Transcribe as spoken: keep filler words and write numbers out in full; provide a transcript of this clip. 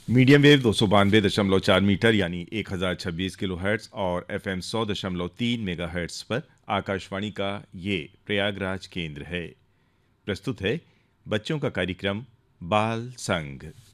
Medium wave दो सौ बानवे दशमलव चार मीटर यानी एक हजार छब्बीस किलो हर्ट्स और एफ एम सौ दशमलव तीन मेगा हर्ट्स पर आकाशवाणी का ये प्रयागराज केंद्र है। प्रस्तुत है बच्चों का कार्यक्रम बाल संग।